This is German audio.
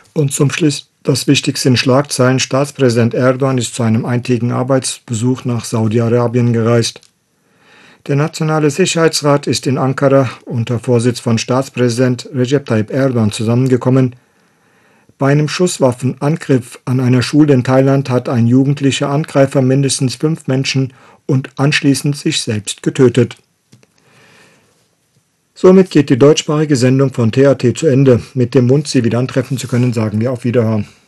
Und zum Schluss das Wichtigste in Schlagzeilen. Staatspräsident Erdogan ist zu einem eintägigen Arbeitsbesuch nach Saudi-Arabien gereist. Der Nationale Sicherheitsrat ist in Ankara unter Vorsitz von Staatspräsident Recep Tayyip Erdogan zusammengekommen. Bei einem Schusswaffenangriff an einer Schule in Thailand hat ein jugendlicher Angreifer mindestens 5 Menschen und anschließend sich selbst getötet. Somit geht die deutschsprachige Sendung von TAT zu Ende. Mit dem Wunsch, Sie wieder antreffen zu können, sagen wir auf Wiederhören.